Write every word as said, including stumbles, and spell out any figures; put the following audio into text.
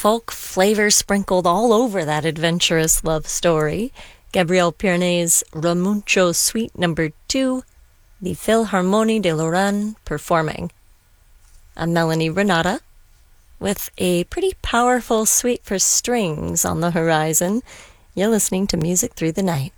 folk flavor sprinkled all over that adventurous love story. Gabriel Piernet's Ramuncho Suite Number two, the Philharmonie de Lorraine performing. I'm Melanie Renata, with a pretty powerful suite for strings on the horizon. You're listening to Music Through the Night.